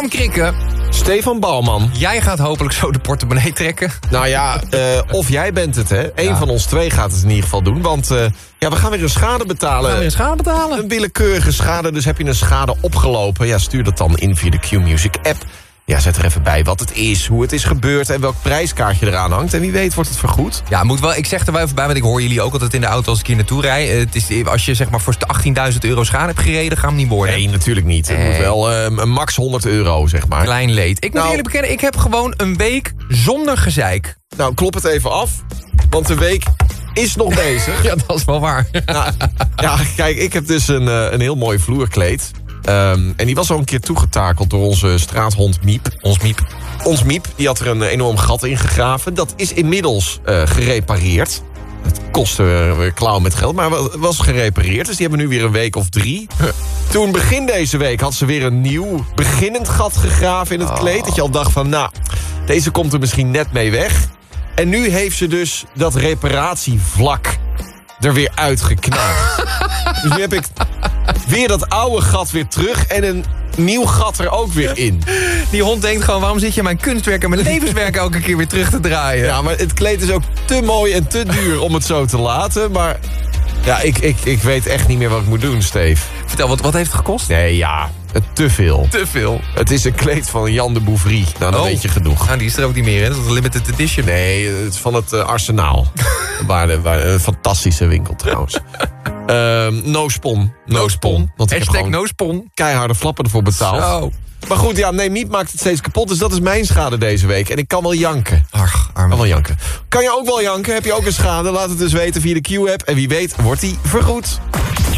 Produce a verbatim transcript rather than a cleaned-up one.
Bram Krikke. Stefan Bouwman. Jij gaat hopelijk zo de portemonnee trekken. Nou ja, uh, of jij bent het, hè. Eén Ja. van ons twee gaat het in ieder geval doen. Want uh, ja, we gaan weer een schade betalen. Gaan we weer een schade betalen? Een willekeurige schade, dus heb je een schade opgelopen. Ja, stuur dat dan in via de Q-Music app. Ja, zet er even bij wat het is, hoe het is gebeurd... en welk prijskaartje eraan hangt. En wie weet wordt het vergoed. Ja, moet wel, ik zeg er wel even bij, want ik hoor jullie ook altijd in de auto als ik hier naartoe rijd. Uh, het is, als je zeg maar voor achttienduizend euro schade hebt gereden, gaan we niet worden. Nee, natuurlijk niet. Het Nee. moet wel uh, een max honderd euro, zeg maar. Klein leed. Ik moet Nou. eerlijk bekennen, ik heb gewoon een week zonder gezeik. Nou, klop het even af, want de week is nog bezig. Ja, dat is wel waar. Nou, ja, kijk, ik heb dus een, uh, een heel mooi vloerkleed. Um, en die was al een keer toegetakeld door onze straathond Miep. Ons Miep. Ons Miep, die had er een enorm gat in gegraven. Dat is inmiddels uh, gerepareerd. Het kostte weer klauw met geld, maar was gerepareerd. Dus die hebben nu weer een week of drie. Toen begin deze week had ze weer een nieuw beginnend gat gegraven in het kleed. Dat je al dacht van, nou, deze komt er misschien net mee weg. En nu heeft ze dus dat reparatievlak er weer uitgeknaagd. Dus nu heb ik weer dat oude gat weer terug en een nieuw gat er ook weer in. Die hond denkt gewoon, waarom zit je mijn kunstwerk en mijn levenswerk elke keer weer terug te draaien? Ja, maar het kleed is ook te mooi en te duur om het zo te laten. Maar ja, ik, ik, ik weet echt niet meer wat ik moet doen, Steve. Vertel, wat, wat heeft het gekost? Nee, ja, te veel. Te veel. Het is een kleed van Jan de Bouvry. Nou, dan Oh. weet je genoeg. Ah, die is er ook niet meer, hè? Dat is een limited edition. Nee, het is van het uh, Arsenaal. waar de, waar, een fantastische winkel trouwens. Um, no spon. No spon. Want ik heb Hashtag gewoon no spon. keiharde flappen ervoor betaald. Zo. Maar goed, ja, nee, Miep maakt het steeds kapot. Dus dat is mijn schade deze week. En ik kan wel janken. Ach, arme. Kan wel janken. Kan je ook wel janken? Heb je ook een schade? Laat het dus weten via de Q-app. En wie weet wordt die vergoed.